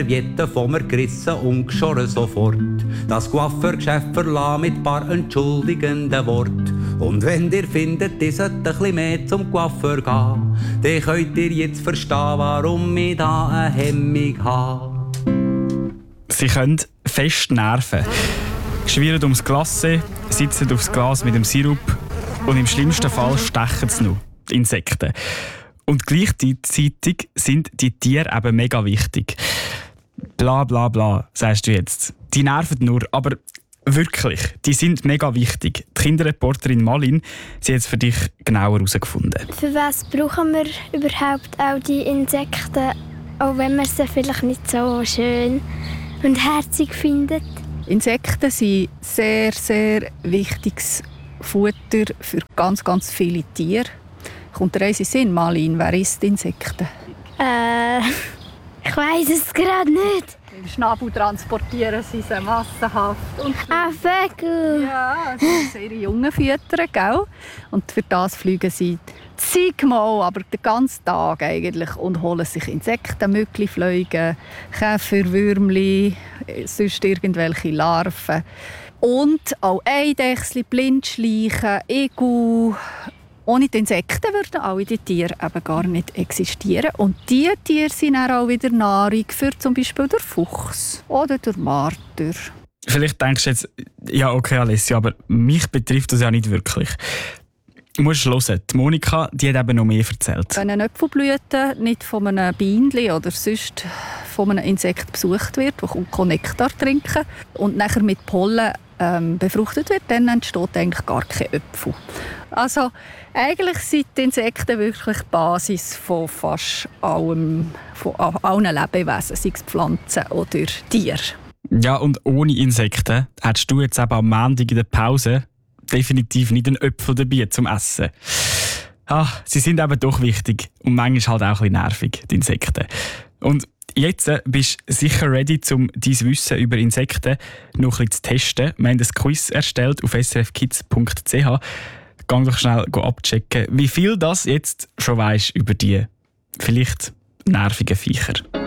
Serviette von mir gerissen und geschoren sofort. Das Coiffeurgeschäft verlassen mit paar entschuldigenden Worten. Und wenn ihr findet, ihr sollt ein bisschen mehr zum Coiffeur gehen, dann könnt ihr jetzt verstehen, warum ich da eine Hemmung habe. Sie können fest nerven. Schwirren ums Glasse, sitzen aufs Glas mit dem Sirup und im schlimmsten Fall stechen sie noch. Die Insekten. Und gleichzeitig sind die Tiere eben mega wichtig. Bla bla bla, sagst du jetzt. Die nerven nur, aber wirklich, die sind mega wichtig. Die Kinderreporterin Malin, sie hat es für dich genauer herausgefunden. Für was brauchen wir überhaupt auch die Insekten, auch wenn man sie vielleicht nicht so schön und herzig findet? Insekten sind sehr, sehr wichtiges Futter für ganz, ganz viele Tiere. Kommt dir eins in den Sinn, Malin, wer isst Insekten? Ich weiss es gerade nicht. Im Schnabel transportieren sie sie massenhaft. Vögel. Ja, sie müssen ihre Jungen füttern, gell? Und für das fliegen sie zigmal, aber den ganzen Tag eigentlich, und holen sich Insekten, Mückli, Fliegen, Käfer, Würmli, sonst irgendwelche Larven. Und auch Eidechsel, Blindschleichen, Igel. Ohne die Insekten würden alle die Tiere eben gar nicht existieren. Und diese Tiere sind dann auch wieder Nahrung für zum Beispiel den Fuchs oder den Marder. Vielleicht denkst du jetzt, ja okay Alessia, aber mich betrifft das ja nicht wirklich. Du musst hören, die Monika, die hat eben noch mehr erzählt. Wenn eine Äpfelblüte nicht von einem Bienchen oder sonst von einem Insekt besucht wird, das Nektar trinken und nachher mit Pollen befruchtet wird, dann entsteht eigentlich gar kein Äpfel. Also eigentlich sind die Insekten wirklich die Basis von fast allem, von allen Lebewesen, sei es Pflanzen oder Tiere. Ja, und ohne Insekten hättest du jetzt eben am Montag in der Pause definitiv nicht einen Äpfel dabei zum Essen. Sie sind eben doch wichtig und manchmal halt auch ein bisschen nervig, die Insekten. Und jetzt bist du sicher ready, um dein Wissen über Insekten noch ein bisschen zu testen. Wir haben ein Quiz erstellt auf srfkids.ch. Geh doch schnell abchecken, wie viel das jetzt schon weisst über die vielleicht nervigen Viecher.